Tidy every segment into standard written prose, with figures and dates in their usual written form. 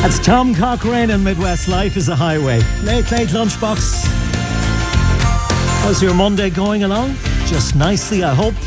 That's Tom Cochrane and Midwest Life is a Highway. Late lunchbox. How's your Monday going along? Just nicely, I hope.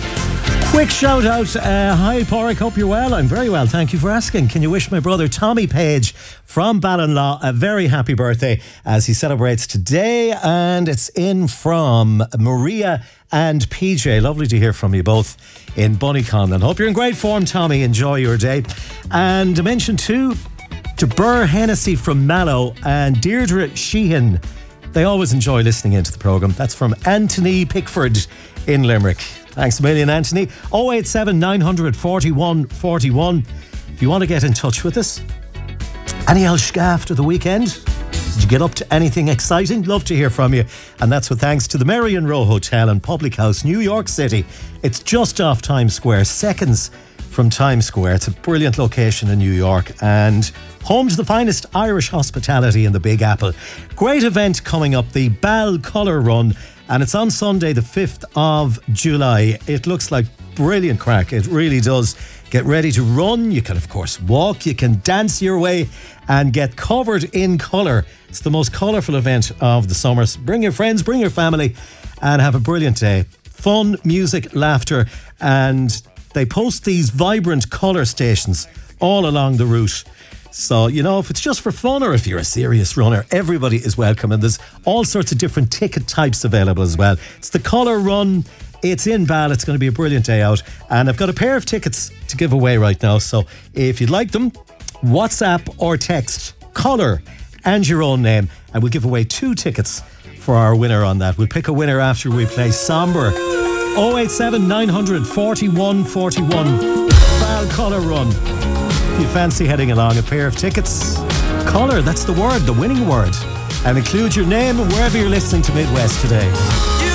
Quick shout out. Hi, Porrick. Hope you're well. I'm very well. Thank you for asking. Can you wish my brother Tommy Page from Ballinlaw a very happy birthday as he celebrates today? And it's in from Maria and PJ. Lovely to hear from you both in Bunnycon. And hope you're in great form, Tommy. Enjoy your day. And a mention too to Burr Hennessy from Mallow and Deirdre Sheehan. They always enjoy listening into the programme. That's from Anthony Pickford in Limerick. Thanks a million, Anthony. 087 900 41 41. If you want to get in touch with us. Any Elsh after the weekend? Did you get up to anything exciting? Love to hear from you. And that's with thanks to the Marion Row Hotel and Public House, New York City. It's just off Times Square, seconds from Times Square. It's a brilliant location in New York and home to the finest Irish hospitality in the Big Apple. Great event coming up, the Bal Colour Run, and it's on Sunday the 5th of July. It looks like brilliant crack. It really does. Get ready to run. You can, of course, walk. You can dance your way and get covered in colour. It's the most colourful event of the summer. So bring your friends, bring your family, and have a brilliant day. Fun, music, laughter, and they post these vibrant colour stations all along the route. So, you know, if it's just for fun or if you're a serious runner, everybody is welcome. And there's all sorts of different ticket types available as well. It's the Colour Run. It's in Bal. It's going to be a brilliant day out. And I've got a pair of tickets to give away right now. So if you'd like them, WhatsApp or text Colour and your own name. And we'll give away 2 tickets for our winner on that. We'll pick a winner after we play Somber. 087 900 41 41. Bal Colour Run. If you fancy heading along, a pair of tickets. Colour, that's the word, the winning word. And include your name wherever you're listening to Midwest today.